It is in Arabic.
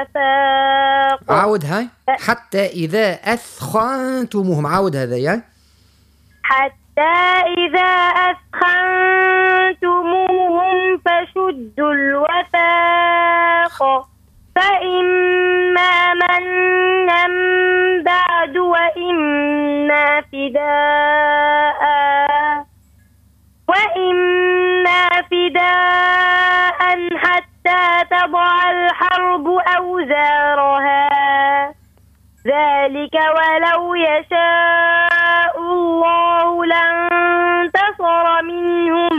الوثاق. عاود هاي. حتى إذا أثخنتموهم. عاود هذا يعني. حتى إذا أثخنتموهم فشدوا الوثاق فإما منا بعد وإما فداء حتى تضع الحرب أوزارها ذلك ولو يشاء الله لانتصر منهم